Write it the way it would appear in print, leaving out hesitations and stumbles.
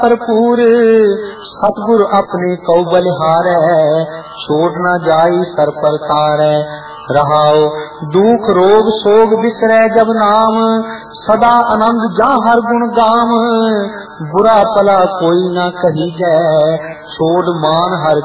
भरपूर। सतगुर अपने कौ बलिहारै, छोड़ न जाई सर पर तारै। रहाओ दुख रोग सोग बिसरै जब नाम, सदा आनंद जा हर गुण गाम। बुरा भला कोई न कही जै, छोड़ मान हर